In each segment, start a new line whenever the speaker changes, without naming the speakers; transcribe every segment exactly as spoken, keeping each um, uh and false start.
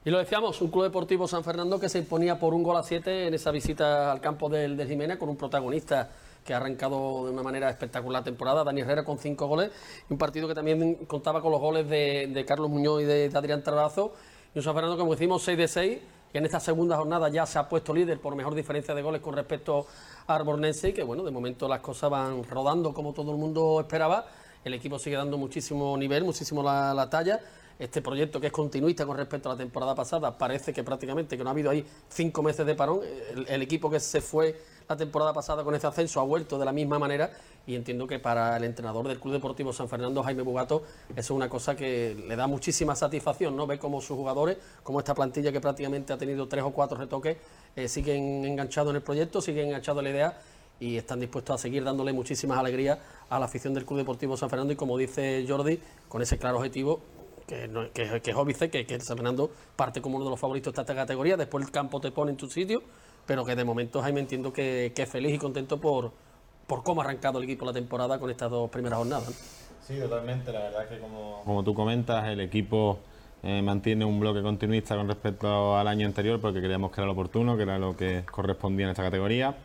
Y lo decíamos, un Club Deportivo San Fernando que se imponía por un gol a siete en esa visita al campo del, del Jimena, con un protagonista que ha arrancado de una manera espectacular la temporada, Dani Herrera con cinco goles, y un partido que también contaba con los goles de, de Carlos Muñoz y de, de Adrián Tarrazo, y un San Fernando, como decimos, seis de seis, que en esta segunda jornada ya se ha puesto líder por mejor diferencia de goles con respecto a Arbornense, y que bueno, de momento las cosas van rodando como todo el mundo esperaba. El equipo sigue dando muchísimo nivel, muchísimo la, la talla. Este proyecto, que es continuista con respecto a la temporada pasada, parece que prácticamente que no ha habido ahí cinco meses de parón. El, el equipo que se fue la temporada pasada con ese ascenso ha vuelto de la misma manera, y entiendo que para el entrenador del Club Deportivo San Fernando, Jaime Bugato, eso es una cosa que le da muchísima satisfacción, ¿no? Ve cómo sus jugadores, como esta plantilla que prácticamente ha tenido tres o cuatro retoques, eh, siguen enganchados en el proyecto, siguen enganchados en la idea, y están dispuestos a seguir dándole muchísimas alegrías a la afición del Club Deportivo San Fernando, y como dice Jordi, con ese claro objetivo que, no, que, que es óbice, que, que San Fernando parte como uno de los favoritos de esta categoría. Después el campo te pone en tu sitio, pero que de momento, Jaime, entiendo que, que es feliz y contento por, por cómo ha arrancado el equipo la temporada con estas dos primeras jornadas, ¿no?
Sí, totalmente. La verdad es que como, como tú comentas, el equipo eh, mantiene un bloque continuista con respecto al año anterior, porque creíamos que era lo oportuno, que era lo que correspondía en esta categoría.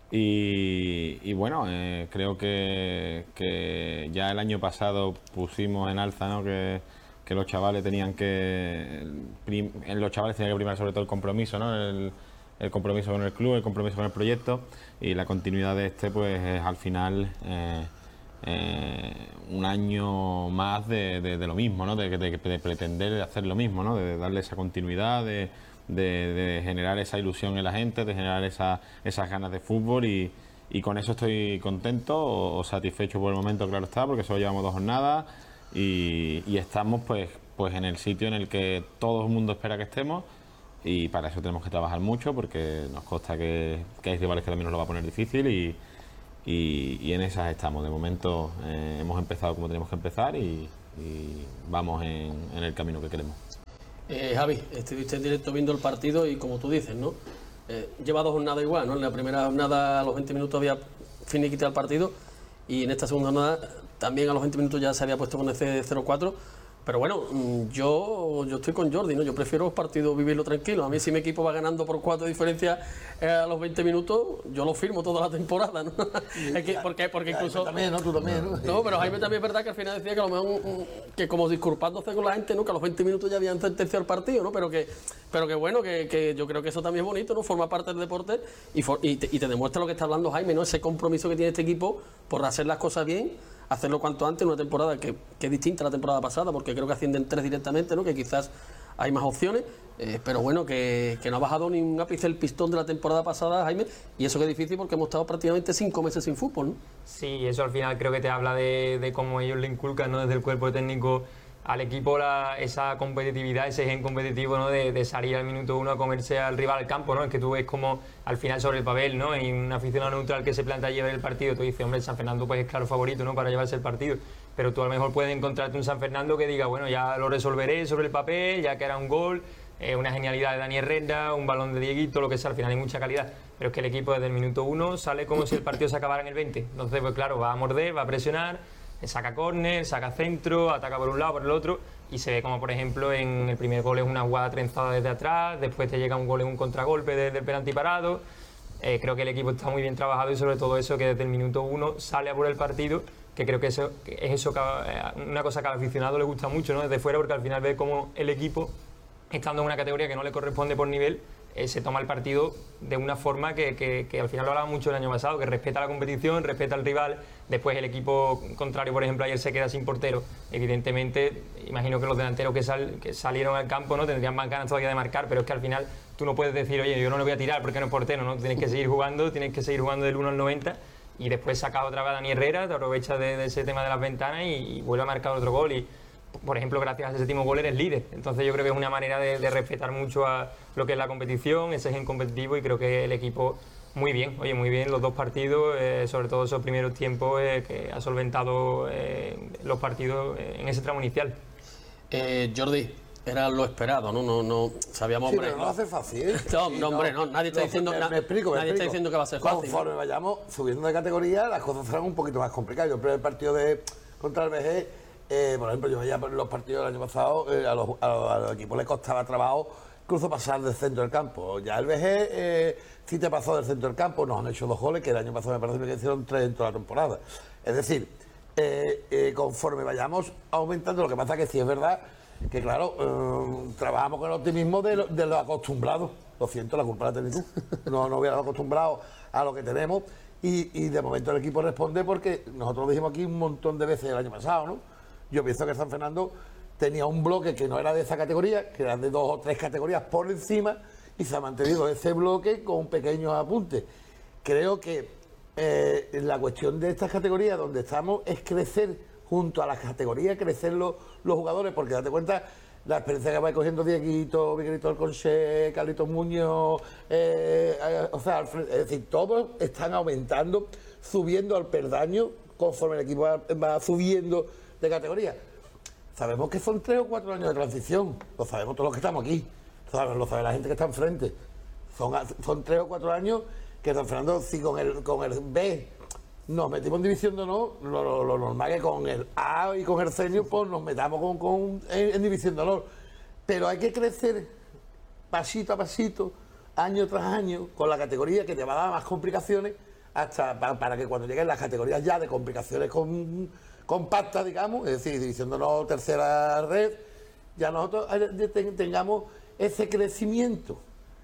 Y, y bueno, eh, creo que, que ya el año pasado pusimos en alza, ¿no?, que, que los chavales tenían que prim, los chavales tenían que primar sobre todo el compromiso, ¿no?, el, el compromiso con el club, el compromiso con el proyecto, y la continuidad de este pues es al final eh, eh, un año más de, de, de lo mismo, ¿no?, de, de, de pretender hacer lo mismo, ¿no?, de darle esa continuidad, de De, de generar esa ilusión en la gente, de generar esa, esas ganas de fútbol, y, y con eso estoy contento o, o satisfecho por el momento, claro está, porque solo llevamos dos jornadas y, y estamos pues, pues en el sitio en el que todo el mundo espera que estemos, y para eso tenemos que trabajar mucho, porque nos consta que, que hay rivales que también nos lo va a poner difícil, y, y, y en esas estamos. De momento eh, hemos empezado como tenemos que empezar, y, y vamos en, en el camino que queremos.
Eh, Javi, estuviste en directo viendo el partido y como tú dices, ¿no? Eh, lleva dos jornadas igual, ¿no? En la primera jornada a los veinte minutos había finiquitado el partido, y en esta segunda jornada también a los veinte minutos ya se había puesto con ese cero cuatro. Pero bueno, yo, yo estoy con Jordi, ¿no? Yo prefiero los partidos vivirlo tranquilo. A mí, si mi equipo va ganando por cuatro de diferencia eh, a los veinte minutos, yo lo firmo toda la temporada, ¿no? Es que, porque, porque incluso...
Jaime también, ¿no? Tú también, ¿no?
No, pero Jaime también es verdad que al final decía que a lo mejor, que como disculpándose con la gente, ¿no?, que a los veinte minutos ya habían sentenciado el partido, ¿no? Pero que, pero que bueno, que, que yo creo que eso también es bonito, ¿no? Forma parte del deporte, y, for, y, te, y te demuestra lo que está hablando Jaime, ¿no? Ese compromiso que tiene este equipo por hacer las cosas bien, hacerlo cuanto antes, en una temporada que, que es distinta a la temporada pasada, porque creo que ascienden tres directamente, ¿no?, que quizás hay más opciones, eh, pero bueno, que, que no ha bajado ni un ápice el pistón de la temporada pasada, Jaime, y eso que es difícil porque hemos estado prácticamente cinco meses sin fútbol, ¿no?
Sí, eso al final creo que te habla de, de cómo ellos le inculcan, ¿no?, desde el cuerpo técnico al equipo la, esa competitividad, ese gen competitivo, ¿no?, de, de salir al minuto uno a comerse al rival al campo, ¿no? Es que tú ves como al final sobre el papel, ¿no?, hay un aficionado neutral que se plantea llevar el partido, tú dices, hombre, el San Fernando pues es claro favorito, ¿no?, para llevarse el partido, pero tú a lo mejor puedes encontrarte un San Fernando que diga, bueno, ya lo resolveré sobre el papel, ya que era un gol, eh, una genialidad de Dani Herrera, un balón de Dieguito, lo que sea, al final hay mucha calidad, pero es que el equipo desde el minuto uno sale como si el partido se acabara en el veinte, entonces pues claro, va a morder, va a presionar, saca córner, saca centro, ataca por un lado, por el otro, y se ve como por ejemplo en el primer gol es una jugada trenzada desde atrás, después te llega un gol en un contragolpe desde el penalti parado. Eh, creo que el equipo está muy bien trabajado, y sobre todo eso que desde el minuto uno sale a por el partido, que creo que eso que es eso que, eh, una cosa que al aficionado le gusta mucho, ¿no?, desde fuera, porque al final ve como el equipo, estando en una categoría que no le corresponde por nivel, eh, se toma el partido de una forma que, que, que al final lo hablaba mucho el año pasado, que respeta la competición, respeta al rival. Después el equipo contrario, por ejemplo, ayer se queda sin portero, evidentemente imagino que los delanteros que, sal, que salieron al campo no tendrían más ganas todavía de marcar, pero es que al final tú no puedes decir, oye, yo no le voy a tirar porque no es portero, ¿no? Tienes que seguir jugando, tienes que seguir jugando del uno al noventa, y después saca otra vez a Dani Herrera, te aprovecha de, de ese tema de las ventanas y, y vuelve a marcar otro gol, y por ejemplo, gracias a ese séptimo gol eres líder. Entonces yo creo que es una manera de, de respetar mucho a lo que es la competición, ese gen competitivo, y creo que el equipo muy bien, oye, muy bien los dos partidos, eh, sobre todo esos primeros tiempos eh, que ha solventado eh, los partidos en ese tramo inicial.
Eh, Jordi, era lo esperado, ¿no? No, no sabíamos,
sí,
hombre.
pero no va a ser fácil.
No, no, hombre, no, nadie está
no,
diciendo,
me,
na,
me explico, me
nadie
explico.
está diciendo que va a ser fácil.
Conforme vayamos subiendo de categoría, las cosas serán un poquito más complicadas. Yo creo que el partido de contra el B G, Eh, por ejemplo, yo veía los partidos del año pasado, eh, a, los, a, los, a los equipos les costaba trabajo incluso pasar del centro del campo. Ya el V G eh, sí te pasó del centro del campo, nos han hecho dos goles, que el año pasado me parece que hicieron tres en toda la temporada. Es decir, eh, eh, conforme vayamos aumentando, lo que pasa que sí es verdad que, claro, eh, trabajamos con el optimismo de lo, de lo acostumbrado. Lo siento, la culpa la tenés tú. No, no hubiéramos acostumbrado a lo que tenemos y, y de momento el equipo responde porque nosotros lo dijimos aquí un montón de veces el año pasado, ¿no? Yo pienso que San Fernando tenía un bloque que no era de esa categoría, que era de dos o tres categorías por encima y se ha mantenido ese bloque con pequeños apuntes. Creo que eh, la cuestión de estas categorías donde estamos es crecer junto a las categorías, crecer los, los jugadores, porque date cuenta la experiencia que va cogiendo Dieguito, Miguelito Alconché, Carlitos Muñoz, eh, eh, o sea, Alfred, es decir, todos están aumentando, subiendo al perdaño conforme el equipo va, va subiendo de categoría. Sabemos que son tres o cuatro años de transición, lo sabemos todos los que estamos aquí, lo, lo sabe la gente que está enfrente. Son, son tres o cuatro años que San Fernando, si con el, con el B nos metimos en división de honor, lo, lo, lo normal es que con el A y con el senior pues nos metamos con, con, en, en división de honor. Pero hay que crecer pasito a pasito, año tras año, con la categoría que te va a dar más complicaciones, hasta para, para que cuando lleguen las categorías ya de complicaciones con, compactas, digamos, es decir, división de honor, tercera red, ya nosotros tengamos ese crecimiento.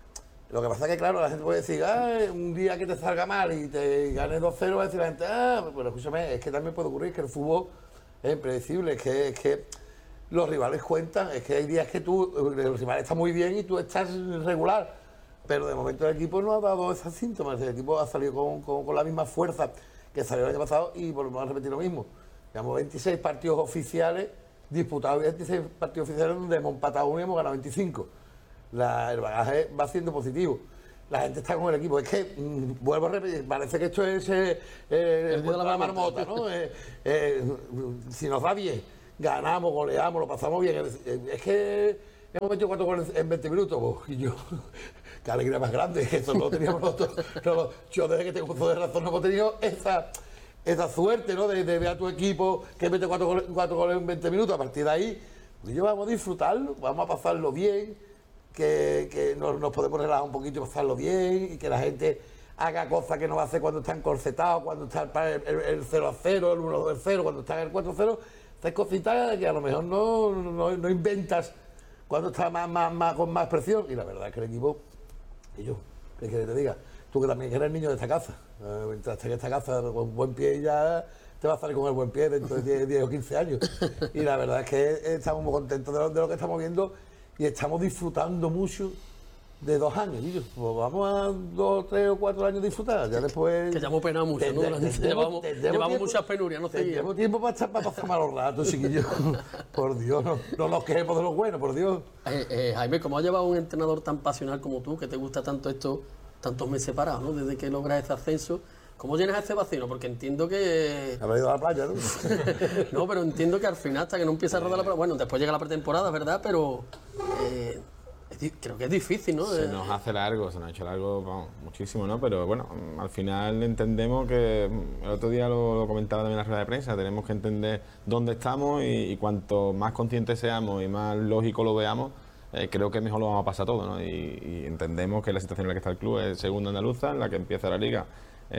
Lo que pasa es que, claro, la gente puede decir, ah, un día que te salga mal y te ganes dos cero, va a decir la gente, ah, pero escúchame, es que también puede ocurrir que el fútbol es impredecible, es que, es que los rivales cuentan, es que hay días que tú, el rival está muy bien y tú estás regular, pero de momento el equipo no ha dado esos síntomas, el equipo ha salido con, con, con la misma fuerza que salió el año pasado y volvemos a repetir lo mismo. Llevamos veintiséis partidos oficiales, disputados veintiséis partidos oficiales donde hemos empatado uno y hemos ganado veinticinco. La, el bagaje va siendo positivo. La gente está con el equipo. Es que, mmm, vuelvo a repetir, parece que esto es eh, eh, el de la, la marmota, ¿no? eh, eh, si nos va bien, ganamos, goleamos, lo pasamos bien. Es, es que hemos metido cuatro goles en veinte minutos. Pues, y yo, qué alegría más grande. Eso no lo teníamos nosotros. No, no, yo desde que tengo uso de razón no hemos tenido esa, esa suerte, ¿no? De, de ver a tu equipo que mete cuatro goles, cuatro goles en veinte minutos. A partir de ahí, pues yo vamos a disfrutarlo, vamos a pasarlo bien. Que, que nos, nos podemos relajar un poquito y pasarlo bien y que la gente haga cosas que no va a hacer cuando está encorsetado, cuando está el, el, el cero a cero, el uno a cero, cuando está en el cuatro a cero, haces cositas que a lo mejor no, no, no inventas cuando está más, más, más, con más presión. Y la verdad es que el equipo, y yo, ¿qué quieres que te diga? Tú que también eres niño de esta casa, eh, mientras estés en esta casa con buen pie ya te vas a salir con el buen pie dentro de diez o quince años. Y la verdad es que estamos muy contentos de lo, de lo que estamos viendo. Y estamos disfrutando mucho de dos años. Y yo, pues vamos a dos, tres o cuatro años disfrutar. Ya después.
Que ya hemos penado mucho, ¿no?
Tendremos,
llevamos
tendremos
llevamos
tiempo,
muchas penurias, no sé.
Tenemos tiempo para, estar, para pasar malos ratos, chiquillos. Por Dios, no, no nos quejemos de lo bueno, por Dios.
Eh, eh, Jaime, ¿cómo has llevado un entrenador tan pasional como tú, que te gusta tanto esto, tantos meses parados, ¿no? Desde que logras ese ascenso. ¿Cómo llenas ese vacío? Porque entiendo que...
Habrá ido a la playa, ¿no?
No, pero entiendo que al final, hasta que no empieza a rodar la playa... Bueno, después llega la pretemporada, ¿verdad? Pero eh, es, creo que es difícil, ¿no?
Se nos hace largo, se nos ha hecho largo, vamos, muchísimo, ¿no? Pero bueno, al final entendemos que... El otro día lo, lo comentaba también en la rueda de prensa, tenemos que entender dónde estamos y, y cuanto más conscientes seamos y más lógico lo veamos, eh, creo que mejor lo vamos a pasar todo, ¿no? Y, y entendemos que la situación en la que está el club es segunda andaluza, en la que empieza la liga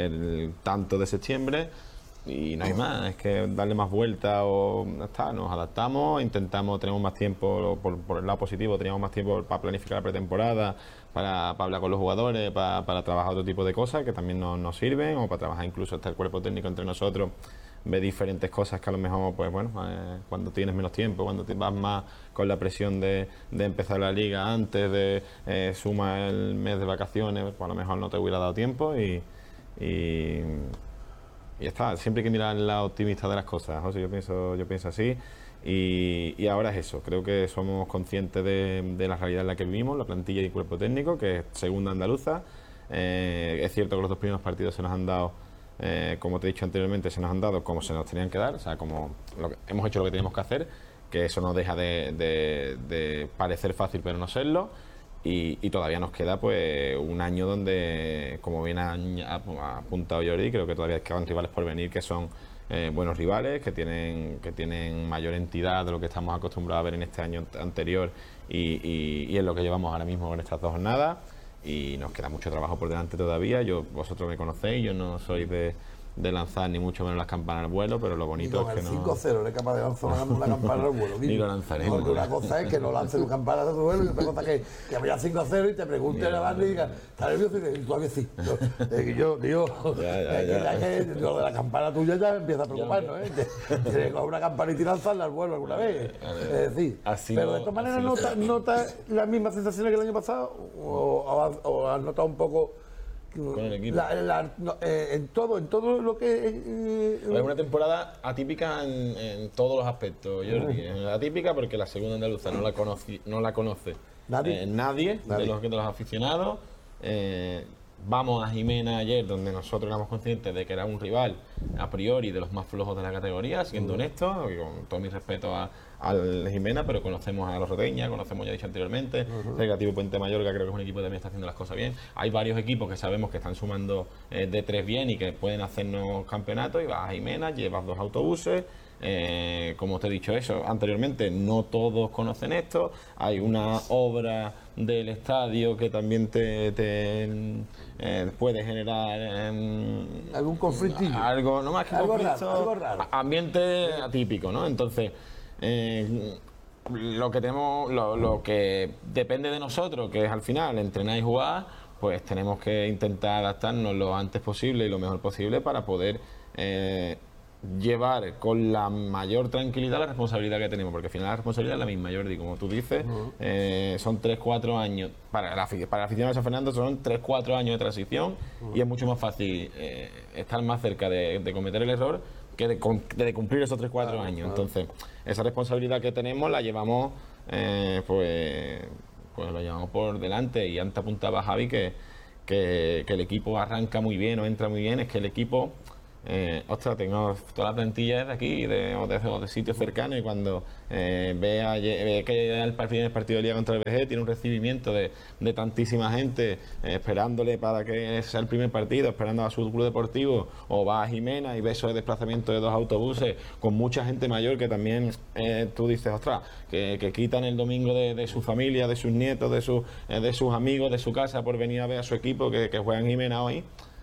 el tanto de septiembre y no hay más, es que darle más vuelta o está, nos adaptamos, intentamos, tenemos más tiempo por, por el lado positivo, teníamos más tiempo para planificar la pretemporada, para, para hablar con los jugadores, para, para trabajar otro tipo de cosas que también nos, nos sirven, o para trabajar incluso hasta el cuerpo técnico entre nosotros, ve diferentes cosas que a lo mejor, pues bueno, eh, cuando tienes menos tiempo, cuando te vas más con la presión de, de empezar la liga antes de eh, suma el mes de vacaciones, pues a lo mejor no te hubiera dado tiempo y Y, y está, siempre hay que mirar el lado optimista de las cosas, José, yo pienso, yo pienso así y, y ahora es eso, creo que somos conscientes de, de la realidad en la que vivimos, la plantilla y cuerpo técnico, que es segunda andaluza, eh, es cierto que los dos primeros partidos se nos han dado, eh, como te he dicho anteriormente, se nos han dado como se nos tenían que dar, o sea, como lo que, hemos hecho lo que teníamos que hacer, que eso no deja de, de, de parecer fácil pero no serlo. Y, y todavía nos queda pues un año donde, como bien ha, ha apuntado Jordi, creo que todavía quedan rivales por venir que son eh, buenos rivales, que tienen, que tienen mayor entidad de lo que estamos acostumbrados a ver en este año anterior y, y, y es lo que llevamos ahora mismo con estas dos jornadas. Y nos queda mucho trabajo por delante todavía. Yo, vosotros me conocéis, yo no soy de, de lanzar ni mucho menos las campanas al vuelo, pero lo bonito es que no...
cinco cero eres capaz de lanzar una campana al vuelo.
Ni lo lanzaremos.
Porque una cosa es que no lances tu campana al vuelo y otra cosa es que, que vaya cinco cero y te pregunte a la banda y diga, ¿estás nervioso? Y tú a ver sí. Yo, eh, yo, tío,
ya, ya, ya.
Que, que, lo de la campana tuya ya empieza a preocuparnos, ¿eh? Tienes que coger una campanita y lanzarla al vuelo alguna vez. Es decir,
así
pero
no,
de todas maneras,
no
¿notas nota las mismas sensaciones que el año pasado? ¿O, o, o has notado un poco...
con el equipo?
La, la, no, eh, en todo, en todo lo que... Eh,
es una temporada atípica en, en todos los aspectos, Jordi. Es atípica porque la segunda andaluza no la conoce, no la conoce
nadie,
eh, nadie,
nadie.
De, los, de los aficionados. Eh, vamos a Jimena ayer, donde nosotros éramos conscientes de que era un rival a priori de los más flojos de la categoría, siendo uh-huh. honestos, y con todo mi respeto a, al Jimena, pero conocemos a los Roteña, conocemos, ya he dicho anteriormente, uh-huh. el Recreativo Puente Mayorga creo que es un equipo que también está haciendo las cosas bien. Hay varios equipos que sabemos que están sumando eh, de tres bien y que pueden hacernos campeonatos, y vas a Jimena, llevas dos autobuses. Eh, como te he dicho eso anteriormente, no todos conocen esto, hay una obra del estadio que también te, te eh, puede generar eh,
algún conflictillo,
algo, no más que
algo
conflicto,
raro, algo raro.
Ambiente atípico, ¿no? Entonces eh, lo que tenemos, lo, lo que depende de nosotros, que es al final entrenar y jugar, pues tenemos que intentar adaptarnos lo antes posible y lo mejor posible para poder eh, llevar con la mayor tranquilidad la responsabilidad que tenemos, porque al final la responsabilidad es la misma, Jordi, como tú dices, uh-huh. eh, son tres cuatro años, para la, para la afición de San Fernando son tres cuatro años de transición uh-huh. y es mucho más fácil eh, estar más cerca de, de cometer el error que de, de cumplir esos tres cuatro uh-huh. años. Entonces, esa responsabilidad que tenemos la llevamos, eh, pues, pues la llevamos por delante, y antes apuntaba Javi que, que, que el equipo arranca muy bien o entra muy bien, es que el equipo... Eh, ostras, tengo toda la plantilla de aquí, de, o de, de, de sitios cercanos, y cuando eh, vea ve que el partido, el partido de Liga contra el B G tiene un recibimiento de, de tantísima gente eh, esperándole para que sea el primer partido, esperando a su club deportivo, o va a Jimena y ve esos desplazamientos de dos autobuses con mucha gente mayor que también eh, tú dices, ostras, que, que quitan el domingo de, de su familia, de sus nietos, de, su, eh, de sus amigos, de su casa por venir a ver a su equipo que, que juega en Jimena hoy.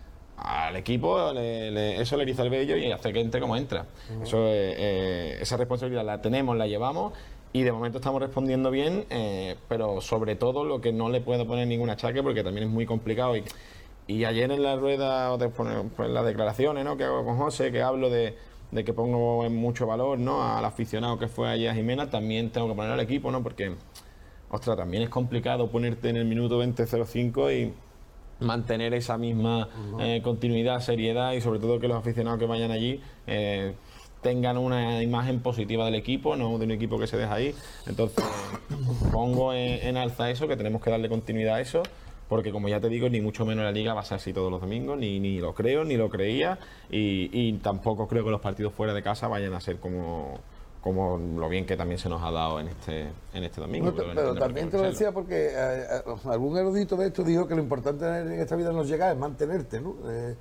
Al equipo le, le, eso le eriza el vello y hace que entre como entra. Uh-huh. Eso, eh, eh, esa responsabilidad la tenemos, la llevamos, y de momento estamos respondiendo bien, eh, pero sobre todo lo que no le puedo poner ningún achaque, porque también es muy complicado. Y, y ayer en la rueda, o después, pues, las declaraciones, ¿no?, que hago con José, que hablo de, de que pongo en mucho valor, ¿no?, al aficionado que fue allí a Jimena, también tengo que poner al equipo, ¿no?, porque, ostras, también es complicado ponerte en el minuto veinte cero cinco y mantener esa misma eh, continuidad, seriedad, y sobre todo que los aficionados que vayan allí eh, tengan una imagen positiva del equipo, no de un equipo que se deja ahí. Entonces pongo en, en alza eso, que tenemos que darle continuidad a eso, porque como ya te digo, ni mucho menos la Liga va a ser así todos los domingos, ni, ni lo creo, ni lo creía, y, y tampoco creo que los partidos fuera de casa vayan a ser como... como lo bien que también se nos ha dado en este en este domingo.
No, pero pero también te lo decía porque eh, algún erudito de esto dijo que lo importante en esta vida no llegar, es mantenerte, ¿no? Eh,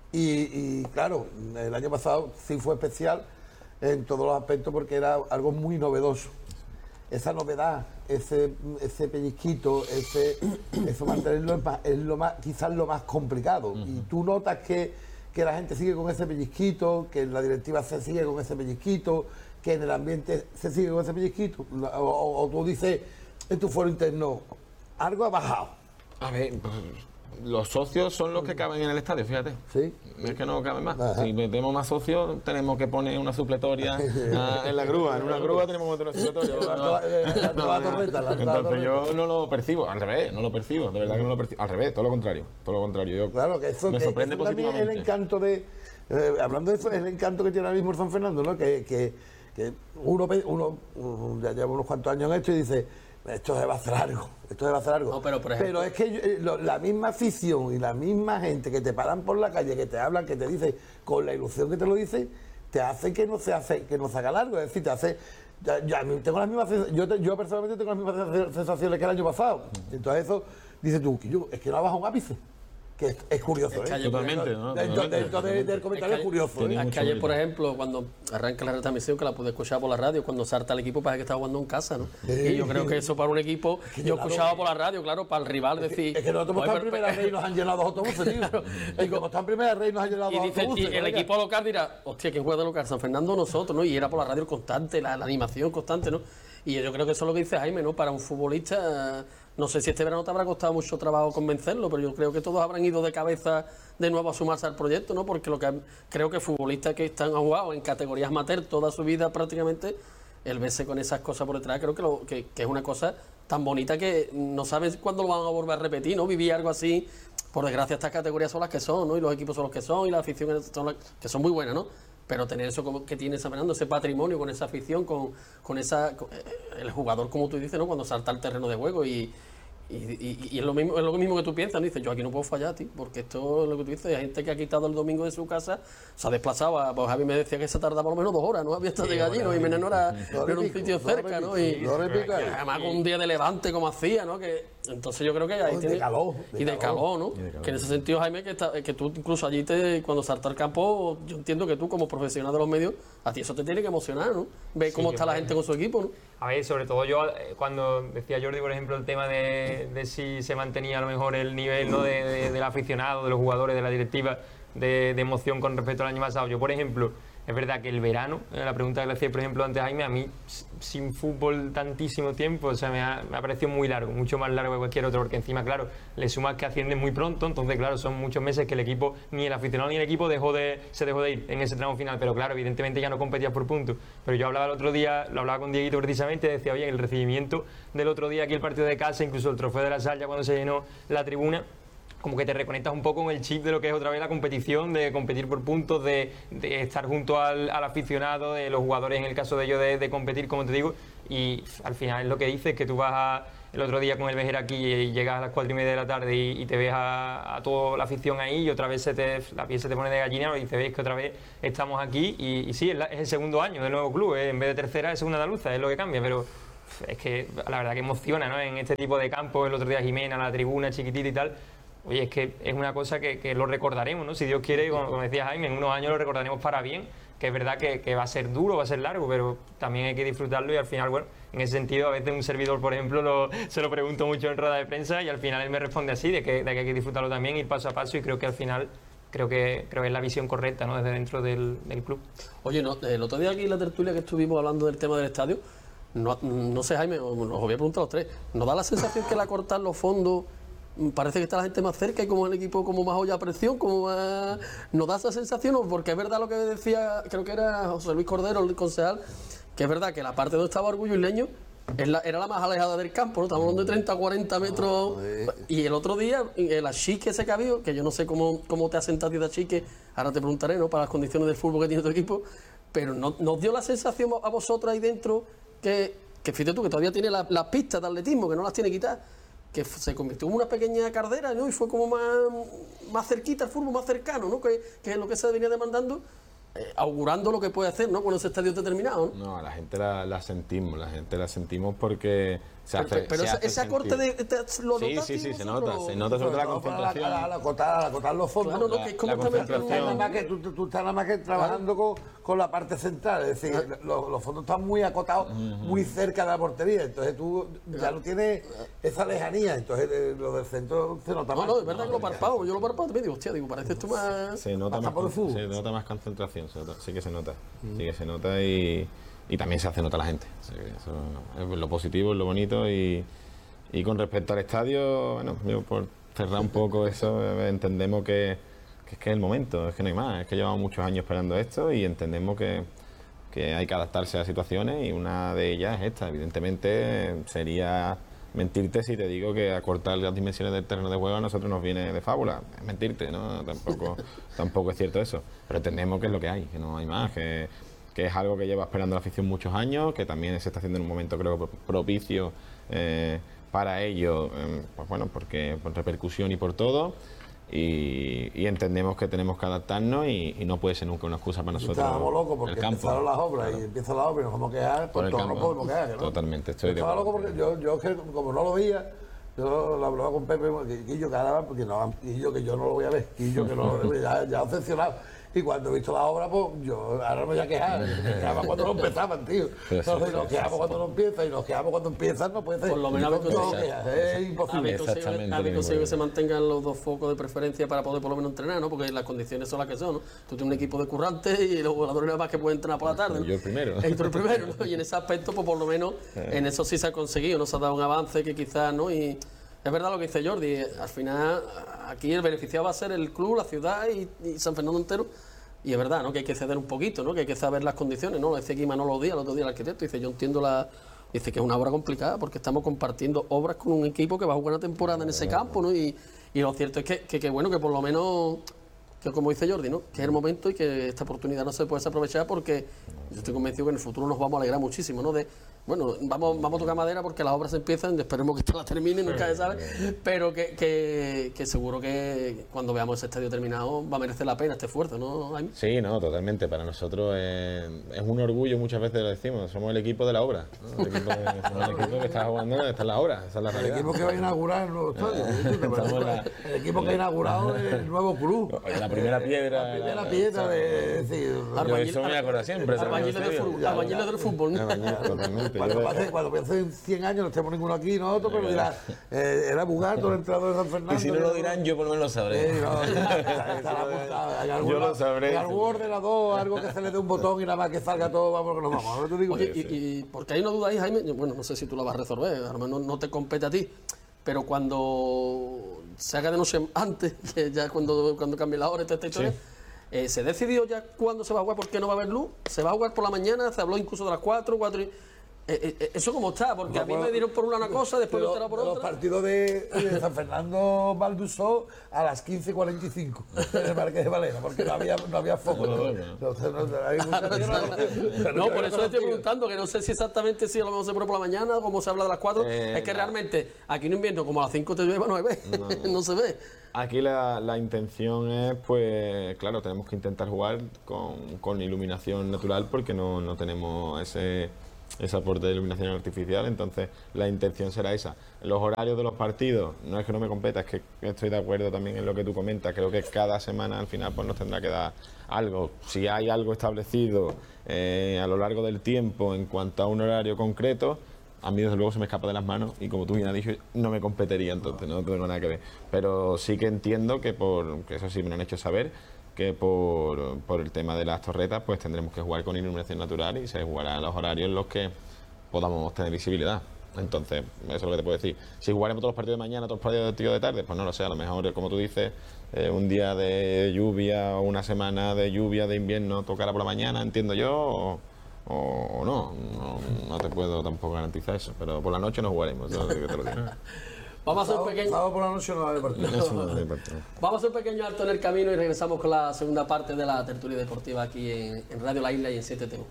y, y claro, el año pasado sí fue especial en todos los aspectos porque era algo muy novedoso. Esa novedad, ese ese pellizquito, ese eso mantenerlo es, más, es lo más, quizás lo más complicado. Uh-huh. Y tú notas que, que la gente sigue con ese pellizquito, que la directiva se sigue con ese pellizquito, que en el ambiente se sigue con ese pellizquito, o, o, o tú dices en tu foro interno, algo ha bajado.
A ver, pues, los socios son los que caben en el estadio, fíjate.
Sí.
Es que no caben más. Ajá. Si metemos más socios, tenemos que poner una supletoria uh, en la grúa. En una grúa tenemos que meter una supletoria. Entonces yo no lo percibo, al revés, no lo percibo, de verdad que no lo percibo. Al revés, todo lo contrario, todo lo contrario. Yo,
claro, que eso,
me
que,
sorprende
eso
positivamente.
También el encanto de, eh, hablando de eso, es el encanto que tiene ahora mismo el San Fernando, ¿no? Que, que que uno, uno, uno ya lleva unos cuantos años en esto y dice, esto se va a hacer algo, esto se va a hacer algo.
No, pero, por ejemplo,
pero es que yo, lo, la misma afición y la misma gente que te paran por la calle, que te hablan, que te dicen, con la ilusión que te lo dicen, te hace que no se hace, que no se haga largo, es decir, te hace, ya, ya tengo las mismas, yo, te, yo personalmente tengo las mismas sensaciones que el año pasado. Entonces eso, dices tú, que yo, es que no ha bajado un ápice. que es, es curioso,
Es que
¿eh?
ayer,
Totalmente,
por
¿no?
Dentro,
Totalmente.
dentro de- del comentario
Es
es
que-
curioso,
tiene
¿eh?
Es
mucho
que ayer, por
mérito.
ejemplo, cuando arranca la retransmisión, que la pude escuchar por la radio, cuando salta el equipo, parece que está jugando en casa, ¿no? Y yo creo que eso para un equipo, yo escuchaba por la radio, claro, para el rival decir...
Es que nosotros hemos
"Oye,
estado en
pero-
primera red y nos han llenado dos autobuses, tío. Es que hemos estado en primera red y nos han llenado
Y,
dos
dice, y
autobuses.
el
colega.
equipo local dirá, hostia, ¿quién juega de local? San Fernando, nosotros, ¿no? Y era por la radio constante, la, la animación constante, ¿no? Y yo creo que eso es lo que dice Jaime, ¿no? Para un futbolista, no sé si este verano te habrá costado mucho trabajo convencerlo, pero yo creo que todos habrán ido de cabeza de nuevo a sumarse al proyecto, ¿no? Porque lo que creo que futbolistas que están jugados en categorías amateur toda su vida prácticamente, el verse con esas cosas por detrás, creo que, lo, que, que es una cosa tan bonita que no sabes cuándo lo van a volver a repetir, ¿no? Vivir algo así, por desgracia estas categorías son las que son, ¿no? Y los equipos son los que son, y la afición son las que son muy buenas, ¿no? Pero tener eso como que tiene San Fernando, ese patrimonio, con esa afición, con, con esa con, eh, el jugador, como tú dices, ¿no? Cuando salta al terreno de juego y, y, y- y es lo mismo es lo mismo que tú piensas, ¿no? Dices, yo aquí no puedo fallar, tío, porque esto es lo que tú dices, hay gente que ha quitado el domingo de su casa, se ha desplazado, a, pues Javi me decía que se tardaba por lo menos dos horas, ¿no? Había estado de gallino y Mena no era, no era un sitio cerca, ¿no? Y,
Dos horas y pico,
y además con un día de levante como hacía, ¿no? Que, entonces yo creo que ahí
de
tiene...
calor, de
y de
calor.
calor, ¿no? Que en ese sentido, Jaime, que, está- que tú incluso allí, te, cuando salta al campo, yo entiendo que tú como profesional de los medios, a ti eso te tiene que emocionar, ¿no? Ver cómo
que
está la
vale.
gente con su equipo, ¿no?
A ver, sobre todo yo, eh, cuando decía Jordi, por ejemplo, el tema de, de si se mantenía a lo mejor el nivel, ¿no? de, de- del aficionado, de los jugadores, de la directiva, de, de emoción con respecto al año pasado. Yo, por ejemplo, es verdad que el verano, eh, la pregunta que le hacía, por ejemplo, antes a Jaime, a mí, s- sin fútbol tantísimo tiempo, o sea, me ha, me ha parecido muy largo, mucho más largo que cualquier otro, porque encima, claro, le sumas que ascienden muy pronto, entonces, claro, son muchos meses que el equipo, ni el aficionado ni el equipo dejó de, se dejó de ir en ese tramo final, pero claro, evidentemente ya no competías por puntos. Pero yo hablaba el otro día, lo hablaba con Dieguito precisamente, decía, oye, el recibimiento del otro día aquí, el partido de casa, incluso el trofeo de la Sal, ya cuando se llenó la tribuna, como que te reconectas un poco con el chip de lo que es otra vez la competición, de competir por puntos, de, de estar junto al, al aficionado, de los jugadores en el caso de ellos de, de competir, como te digo, y pff, al final es lo que dices, que tú vas a, el otro día con el Vejer aquí y llegas a las cuatro y media de la tarde y, y te ves a, a toda la afición ahí y otra vez se te, la piel se te pone de gallina y te ves que otra vez estamos aquí y, y sí, es, la- es el segundo año del nuevo club, ¿eh? En vez de tercera es segunda andaluza, es lo que cambia, pero pff, es que la verdad que emociona, ¿no? En este tipo de campos, el otro día Jimena, la tribuna chiquitita y tal. Oye, es que es una cosa que, que lo recordaremos, ¿no? Si Dios quiere, como, como decía Jaime, en unos años lo recordaremos para bien, que es verdad que, que va a ser duro, va a ser largo, pero también hay que disfrutarlo y al final, bueno, en ese sentido, a veces un servidor, por ejemplo, lo- se lo pregunto mucho en rueda de prensa y al final él me responde así, de que, de que hay que disfrutarlo también, ir paso a paso y creo que al final, creo que, creo que es la visión correcta, ¿no? Desde dentro del, del club.
Oye, no, el otro día aquí en la tertulia que estuvimos hablando del tema del estadio, no, no sé, Jaime, os voy a preguntar a los tres, ¿nos da la sensación que al acortar los fondos mm, parece que está la gente más cerca y como el equipo como más olla a presión, como más... ¿Nos da esa sensación? ¿O? Porque es verdad lo que decía, creo que era José Luis Cordero, el concejal, que es verdad que la parte donde estaba Orgullo Isleño es la- era la más alejada del campo, ¿no? Estamos hablando de treinta a cuarenta metros. Y el otro día, el achique ese que ha habido, que yo no sé cómo, cómo te has sentado de achique, ahora te preguntaré, ¿no? Para las condiciones del fútbol que tiene tu equipo, pero ¿no, ¿nos dio la sensación a vosotros ahí dentro que, que fíjate tú, que todavía tiene la- las pistas de atletismo, que no las tiene quitadas, que f- se convirtió en una pequeña cardera, ¿no? Y fue como más, más cerquita, el fútbol más cercano, ¿no? Que, que es lo que se venía demandando, eh, augurando lo que puede hacer, ¿no? Con ese estadio determinado, ¿no?
No, la gente la, la sentimos, la gente la sentimos porque se hace.
Pero, pero
se
ese,
hace
ese acorte
sentir.
de, te- lo
Sí,
notas,
sí, sí,
tío,
se
vosotros?
nota, se nota sobre todo la
Sobre todo para
concentración.
Al, al acotar, al acotar los fondos.
Claro, no, que es como
La
también
concentración.
Tú estás nada más que, tú, tú estás nada más que trabajando con, con la parte central, es decir, los, los fondos están muy acotados, muy cerca de la portería, entonces tú ya no tienes esa lejanía, entonces eh, lo del centro se nota
No,
más.
no, es verdad que lo parpado, yo lo parpado también digo, hostia, digo, parece esto más...
Se nota,
Pasa
más,
por el fútbol.
se nota más concentración, se nota- sí que se nota, sí que se nota y, y también se hace nota la gente. O sea, que eso es lo positivo, es lo bonito y, y con respecto al estadio, bueno, yo por cerrar un poco eso, eh, entendemos que, que es que es el momento, es que no hay más, es que llevamos muchos años esperando esto y entendemos que, que hay que adaptarse a situaciones y una de ellas es esta. Evidentemente sería mentirte si te digo que acortar las dimensiones del terreno de juego a nosotros nos viene de fábula. Es mentirte, ¿no? Tampoco, tampoco es cierto eso. Pero entendemos que es lo que hay, que no hay más, que, que es algo que lleva esperando la afición muchos años, que también se está haciendo en un momento creo pro- propicio eh, para ello, eh, pues bueno, porque por repercusión y por todo. Y, y entendemos que tenemos que adaptarnos y, y no puede ser nunca una excusa para nosotros.
Estábamos locos
el
porque
campo.
empezaron las obras y empieza la obra y nos vamos a quejar,
Por
pues
el
todos no
campo.
podemos quejar, ¿no?
Totalmente, estoy de
Estaba
acuerdo.
loco porque yo, yo es que como no lo veía, Yo lo hablaba con Pepe, que, que yo cada porque no, y yo que yo no lo voy a ver, y yo que no lo ya, ya obsesionado. Y cuando he visto la obra, pues yo ahora me voy a quejar. Me quejaba cuando no empezaban, tío. Entonces nos quejamos cuando no empieza y nos quejamos cuando empiezan, no puede ser.
Por lo menos
no,
no,
no, es imposible.
A mí consigo que se mantengan los dos focos de preferencia para poder por lo menos entrenar, ¿no? Porque las condiciones son las que son, ¿no? Tú tienes un equipo de currantes y los jugadores nada más que pueden entrenar por la tarde, ¿no?
Yo el primero.
Y tú el primero, ¿no? Y en ese aspecto, pues por lo menos en eso sí se ha conseguido, ¿no? Se ha dado un avance que quizás, ¿no? Y es verdad lo que dice Jordi, al final aquí el beneficiado va a ser el club, la ciudad y, y San Fernando entero. Y es verdad, ¿no? Que hay que ceder un poquito, ¿no? Que hay que saber las condiciones, ¿no? Dice aquí Manolo Díaz, el otro día el arquitecto, dice, yo entiendo la... Dice que es una obra complicada porque estamos compartiendo obras con un equipo que va a jugar una temporada en ese campo, ¿no? Y, y lo cierto es que, que, que, bueno, que por lo menos, que como dice Jordi, ¿no? Que es el momento y que esta oportunidad no se puede desaprovechar porque yo estoy convencido que en el futuro nos vamos a alegrar muchísimo, ¿no? De, bueno, vamos, vamos a tocar madera porque las obras empiezan, esperemos que esto la termine, nunca se sabe, pero que, que, que seguro que cuando veamos ese estadio terminado va a merecer la pena este esfuerzo, ¿no, Jaime?
Sí, no, totalmente. Para nosotros es, es un orgullo, muchas veces lo decimos, somos el equipo de la obra, ¿no? El equipo, que, somos el equipo que está jugando, está en la obra, esa es la
El
realidad.
equipo que va a inaugurar el nuevo estadio. La... El equipo que ha inaugurado el nuevo club.
La primera piedra.
La primera piedra de... decir,
yo eso me acuerdo siempre.
Albañiles del fútbol, albañiles del fútbol, ¿no?
Totalmente.
Cuando pase, cuando hace cien años, no tenemos ninguno aquí, nosotros, pero dirá, eh, era Bugato, el entrenador de San Fernando.
Y si no lo dirán, yo por lo menos lo sabré.
Eh, no, está, está apuntado. Hay algún,
yo lo sabré.
En algún ordenador, algo que se le dé un botón y nada más que salga todo, vamos que nos vamos. ¿No te digo?
Oye, y, y porque hay una duda ahí, Jaime, yo, bueno, no sé si tú la vas a resolver, a lo mejor no, no te compete a ti, pero cuando se haga de noche antes, que ya cuando, cuando cambie la hora y toda esta historia, sí. eh, ¿se decidió ya cuándo se va a jugar? ¿Por qué no va a haber luz? ¿Se va a jugar por la mañana? ¿Se habló incluso de las cuatro, cuatro y...? Eh, eh, ¿Eso cómo está? Porque no, a mí me dieron por una cosa, después me enteraron por otra.
Los partidos de, de San Fernando Valdusó a las quince cuarenta y cinco en el Parque de Valera, porque no había, no había foco. No, no, no,
no, por eso le estoy preguntando, que no sé si exactamente si a lo mejor se pone por la mañana, como se habla de las cuatro. Eh, es que no. Realmente, aquí en invierno, como a las cinco te llueva, no se ve. No, no se ve.
Aquí la, la intención es, pues, claro, tenemos que intentar jugar con, con iluminación natural porque no, no tenemos ese... ese aporte de iluminación artificial, entonces la intención será esa. Los horarios de los partidos, no es que no me competa, es que estoy de acuerdo también en lo que tú comentas, creo que cada semana al final pues nos tendrá que dar algo. Si hay algo establecido eh, a lo largo del tiempo en cuanto a un horario concreto, a mí desde luego se me escapa de las manos y como tú bien has dicho, no me competiría, entonces no tengo nada que ver. Pero sí que entiendo que, por que eso sí me lo han hecho saber, que por, por el tema de las torretas pues tendremos que jugar con iluminación natural y se jugará a los horarios en los que podamos tener visibilidad. Entonces, eso es lo que te puedo decir. Si jugaremos todos los partidos de mañana, todos los partidos de, de tarde, pues no lo sé, a lo mejor, como tú dices, eh, un día de lluvia o una semana de lluvia de invierno tocará por la mañana, entiendo yo, o, o no. no. No te puedo tampoco garantizar eso, pero por la noche no jugaremos, yo te lo digo.
Vamos a hacer un pequeño...
Sábado por la noche no va a haber partido.
Vamos a hacer un pequeño alto en el camino y regresamos con la segunda parte de la tertulia deportiva aquí en, en Radio La Isla y en siete T V.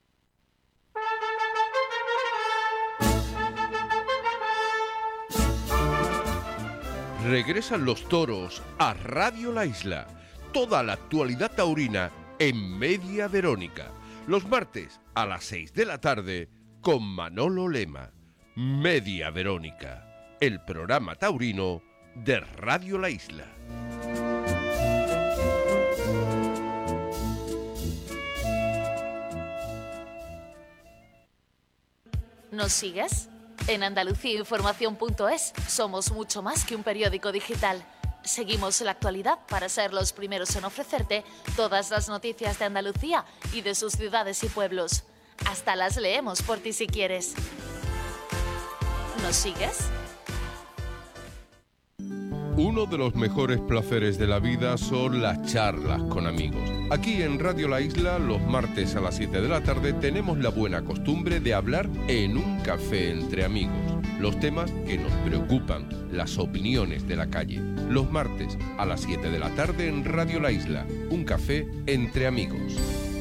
Regresan los toros a Radio La Isla. Toda la actualidad taurina en Media Verónica. Los martes a las seis de la tarde con Manolo Lema. Media Verónica, el programa taurino de Radio La Isla.
¿Nos sigues? En Andalucía Información punto es somos mucho más que un periódico digital. Seguimos la actualidad para ser los primeros en ofrecerte todas las noticias de Andalucía y de sus ciudades y pueblos. Hasta las leemos por ti si quieres. ¿Nos sigues?
Uno de los mejores placeres de la vida son las charlas con amigos. Aquí en Radio La Isla, los martes a las siete de la tarde, tenemos la buena costumbre de hablar en un café entre amigos. Los temas que nos preocupan, las opiniones de la calle. Los martes a las siete de la tarde en Radio La Isla, un café entre amigos.